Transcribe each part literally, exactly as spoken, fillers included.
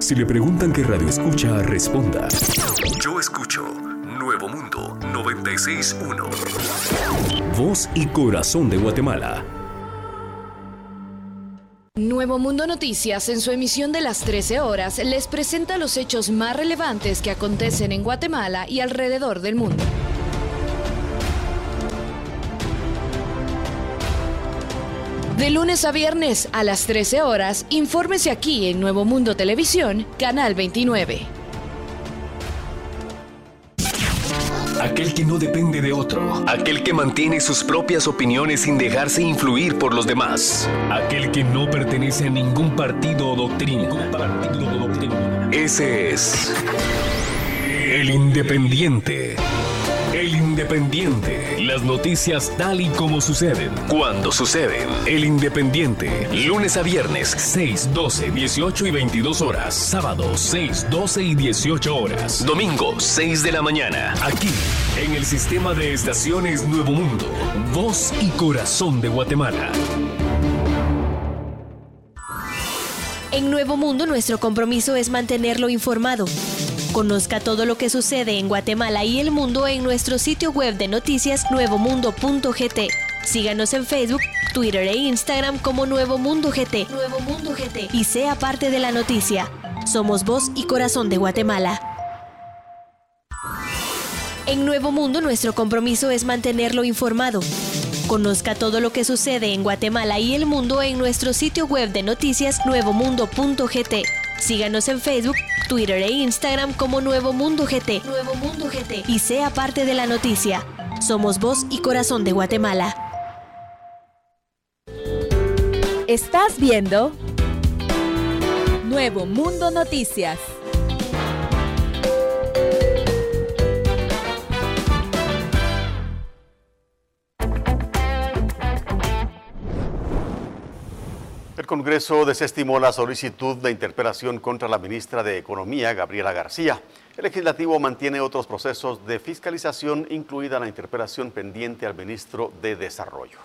Si le preguntan qué radio escucha, responda: yo escucho Nuevo Mundo noventa y seis punto uno. Voz y corazón de Guatemala. Nuevo Mundo Noticias, en su emisión de las trece horas, les presenta los hechos más relevantes que acontecen en Guatemala y alrededor del mundo. De lunes a viernes a las trece horas, infórmese aquí en Nuevo Mundo Televisión, Canal veintinueve. Aquel que no depende de otro. Aquel que mantiene sus propias opiniones sin dejarse influir por los demás. Aquel que no pertenece a ningún partido o doctrina. Partido o doctrina. Ese es el Independiente. El Independiente. Las noticias tal y como suceden, cuando suceden. El Independiente. Lunes a viernes, seis, doce, dieciocho y veintidós horas. Sábado, seis, doce y dieciocho horas. Domingo, seis de la mañana. Aquí, en el sistema de estaciones Nuevo Mundo. Voz y corazón de Guatemala. En Nuevo Mundo, nuestro compromiso es mantenerlo informado. Conozca todo lo que sucede en Guatemala y el mundo en nuestro sitio web de noticias nuevo mundo punto g t. Síganos en Facebook, Twitter e Instagram como Nuevo Mundo G T. Nuevo Mundo G T. Y sea parte de la noticia. Somos voz y corazón de Guatemala. En Nuevo Mundo, nuestro compromiso es mantenerlo informado. Conozca todo lo que sucede en Guatemala y el mundo en nuestro sitio web de noticias nuevo mundo punto g t. Síganos en Facebook, Twitter e Instagram como Nuevo Mundo G T. Nuevo Mundo G T. Y sea parte de la noticia. Somos voz y corazón de Guatemala. Estás viendo Nuevo Mundo Noticias. El Congreso desestimó la solicitud de interpelación contra la ministra de Economía, Gabriela García. El Legislativo mantiene otros procesos de fiscalización, incluida la interpelación pendiente al ministro de Desarrollo.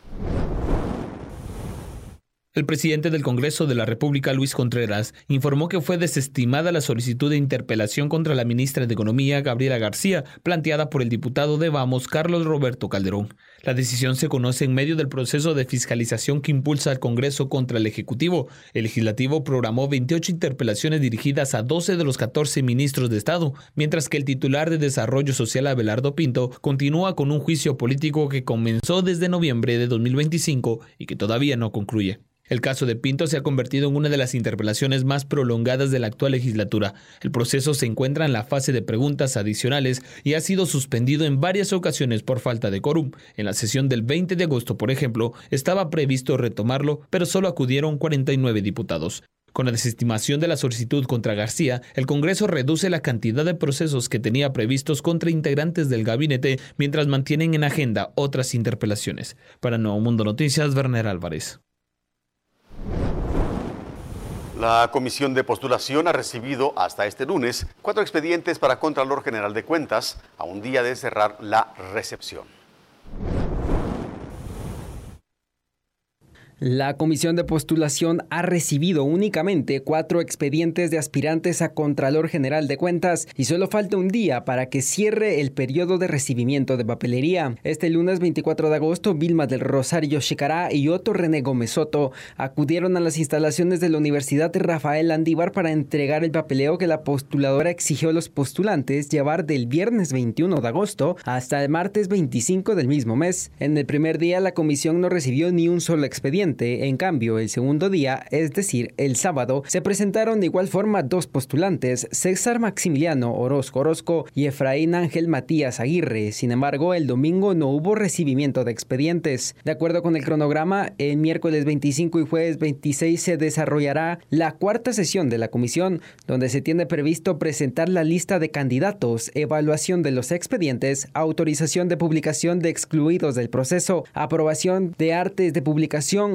El presidente del Congreso de la República, Luis Contreras, informó que fue desestimada la solicitud de interpelación contra la ministra de Economía, Gabriela García, planteada por el diputado de Vamos, Carlos Roberto Calderón. La decisión se conoce en medio del proceso de fiscalización que impulsa el Congreso contra el Ejecutivo. El Legislativo programó veintiocho interpelaciones dirigidas a doce de los catorce ministros de Estado, mientras que el titular de Desarrollo Social, Abelardo Pinto, continúa con un juicio político que comenzó desde noviembre de dos mil veinticinco y que todavía no concluye. El caso de Pinto se ha convertido en una de las interpelaciones más prolongadas de la actual legislatura. El proceso se encuentra en la fase de preguntas adicionales y ha sido suspendido en varias ocasiones por falta de quórum. En la sesión del veinte de agosto, por ejemplo, estaba previsto retomarlo, pero solo acudieron cuarenta y nueve diputados. Con la desestimación de la solicitud contra García, el Congreso reduce la cantidad de procesos que tenía previstos contra integrantes del gabinete, mientras mantienen en agenda otras interpelaciones. Para Nuevo Mundo Noticias, Werner Álvarez. La Comisión de Postulación ha recibido hasta este lunes cuatro expedientes para Contralor General de Cuentas, a un día de cerrar la recepción. La Comisión de Postulación ha recibido únicamente cuatro expedientes de aspirantes a Contralor General de Cuentas y solo falta un día para que cierre el periodo de recibimiento de papelería. Este lunes veinticuatro de agosto, Vilma del Rosario Shecará y Otto René Gómez Soto acudieron a las instalaciones de la Universidad Rafael Landívar para entregar el papeleo que la postuladora exigió a los postulantes llevar del viernes veintiuno de agosto hasta el martes veinticinco del mismo mes. En el primer día, la comisión no recibió ni un solo expediente. En cambio, el segundo día, es decir, el sábado, se presentaron de igual forma dos postulantes, César Maximiliano Orozco Orozco y Efraín Ángel Matías Aguirre. Sin embargo, el domingo no hubo recibimiento de expedientes. De acuerdo con el cronograma, el miércoles veinticinco y jueves veintiséis se desarrollará la cuarta sesión de la comisión, donde se tiene previsto presentar la lista de candidatos, evaluación de los expedientes, autorización de publicación de excluidos del proceso, aprobación de artes de publicación,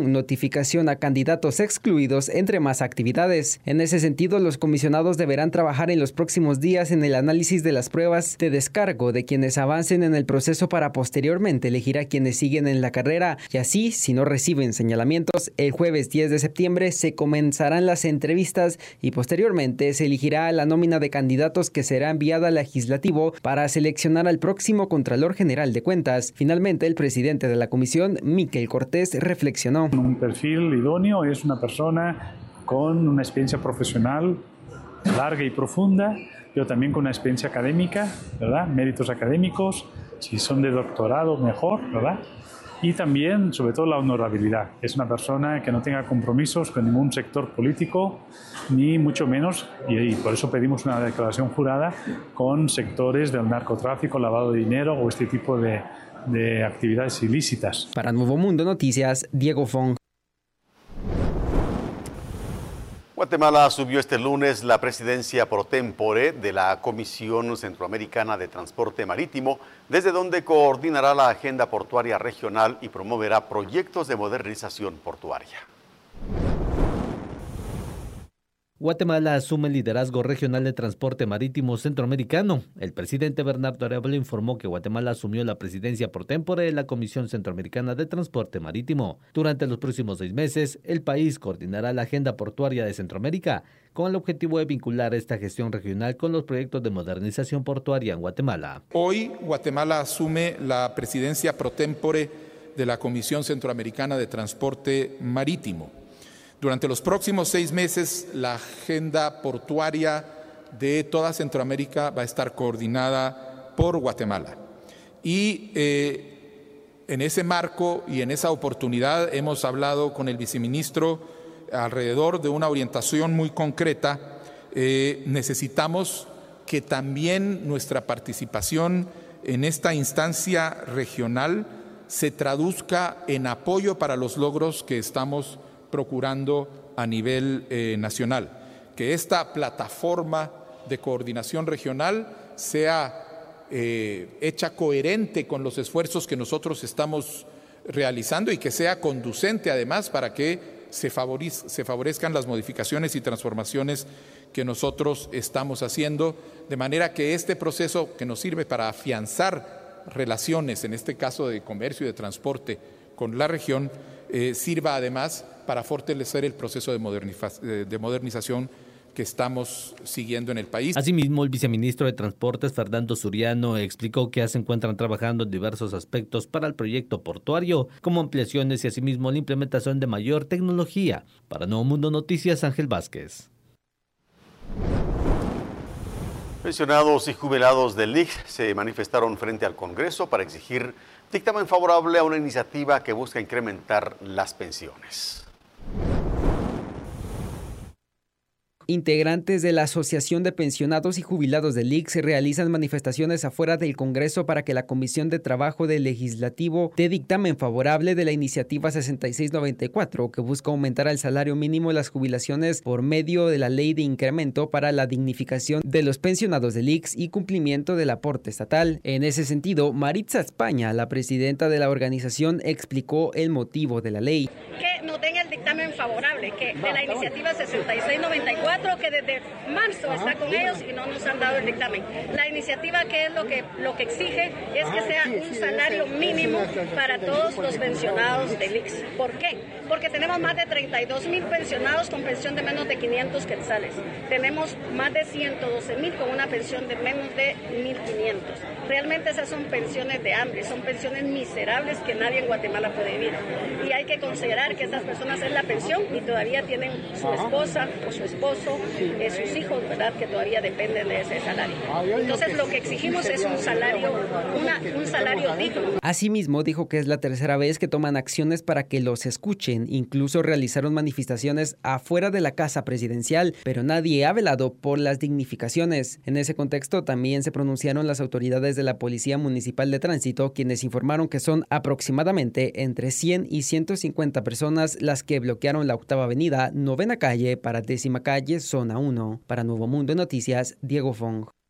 con notificación a candidatos excluidos, entre más actividades. En ese sentido, los comisionados deberán trabajar en los próximos días en el análisis de las pruebas de descargo de quienes avancen en el proceso para posteriormente elegir a quienes siguen en la carrera, y así, si no reciben señalamientos, el jueves diez de septiembre se comenzarán las entrevistas y posteriormente se elegirá la nómina de candidatos que será enviada al legislativo para seleccionar al próximo Contralor General de Cuentas. Finalmente, el presidente de la comisión, Miquel Cortés, reflexionó. Un perfil idóneo es una persona con una experiencia profesional larga y profunda, pero también con una experiencia académica, ¿verdad? Méritos académicos, si son de doctorado mejor, ¿verdad? Y también, sobre todo, la honorabilidad. Es una persona que no tenga compromisos con ningún sector político, ni mucho menos, y, y por eso pedimos una declaración jurada, con sectores del narcotráfico, lavado de dinero o este tipo de, de actividades ilícitas. Para Nuevo Mundo Noticias, Diego Fong. Guatemala asumió este lunes la presidencia pro tempore de la Comisión Centroamericana de Transporte Marítimo, desde donde coordinará la agenda portuaria regional y promoverá proyectos de modernización portuaria. Guatemala asume el liderazgo regional de transporte marítimo centroamericano. El presidente Bernardo Arevalo informó que Guatemala asumió la presidencia pro tempore de la Comisión Centroamericana de Transporte Marítimo. Durante los próximos seis meses, el país coordinará la agenda portuaria de Centroamérica con el objetivo de vincular esta gestión regional con los proyectos de modernización portuaria en Guatemala. Hoy, Guatemala asume la presidencia pro tempore de la Comisión Centroamericana de Transporte Marítimo. Durante los próximos seis meses, la agenda portuaria de toda Centroamérica va a estar coordinada por Guatemala. Y eh, en ese marco y en esa oportunidad hemos hablado con el viceministro alrededor de una orientación muy concreta. Eh, necesitamos que también nuestra participación en esta instancia regional se traduzca en apoyo para los logros que estamos procurando a nivel eh, nacional, que esta plataforma de coordinación regional sea eh, hecha coherente con los esfuerzos que nosotros estamos realizando y que sea conducente además para que se, favorez, se favorezcan las modificaciones y transformaciones que nosotros estamos haciendo, de manera que este proceso que nos sirve para afianzar relaciones, en este caso de comercio y de transporte con la región, eh, sirva además para fortalecer el proceso de, moderniza- de modernización que estamos siguiendo en el país. Asimismo, el viceministro de Transportes, Fernando Suriano, explicó que ya se encuentran trabajando en diversos aspectos para el proyecto portuario, como ampliaciones y asimismo la implementación de mayor tecnología. Para Nuevo Mundo Noticias, Ángel Vázquez. Pensionados y jubilados del I C se manifestaron frente al Congreso para exigir dictamen favorable a una iniciativa que busca incrementar las pensiones. Integrantes de la Asociación de Pensionados y Jubilados del I C S realizan manifestaciones afuera del Congreso para que la Comisión de Trabajo del Legislativo dé dictamen favorable de la iniciativa sesenta y seis noventa y cuatro, que busca aumentar el salario mínimo de las jubilaciones por medio de la Ley de Incremento para la Dignificación de los Pensionados del I C S y cumplimiento del aporte estatal. En ese sentido, Maritza España, la presidenta de la organización, explicó el motivo de la ley. Que nos den el dictamen favorable que de la iniciativa sesenta y seis noventa y cuatro, que desde marzo está con ellos y no nos han dado el dictamen. La iniciativa, que es lo que, lo que exige, es que sea un salario mínimo para todos los pensionados del I C S. ¿Por qué? Porque tenemos más de treinta y dos mil pensionados con pensión de menos de quinientos quetzales. Tenemos más de ciento doce mil con una pensión de menos de mil quinientos. Realmente esas son pensiones de hambre, son pensiones miserables que nadie en Guatemala puede vivir. Y hay que considerar que esas personas es la pensión y todavía tienen su esposa o su esposo, eh, sus hijos, ¿verdad?, que todavía dependen de ese salario. Entonces lo que exigimos es un salario, una, un salario digno. Asimismo, dijo que es la tercera vez que toman acciones para que los escuchen. Incluso realizaron manifestaciones afuera de la Casa Presidencial, pero nadie ha velado por las dignificaciones. En ese contexto también se pronunciaron las autoridades de la Policía Municipal de Tránsito, quienes informaron que son aproximadamente entre cien y ciento cincuenta personas las que bloquearon la Octava Avenida, Novena Calle para Décima Calle, Zona uno. Para Nuevo Mundo Noticias, Diego Fong.